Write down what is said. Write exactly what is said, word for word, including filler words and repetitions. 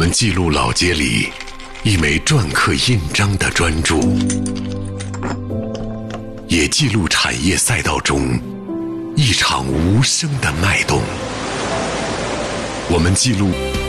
们记录老街里一枚篆刻印章的专注，也记录产业赛道中一场无声的脉动。我们记录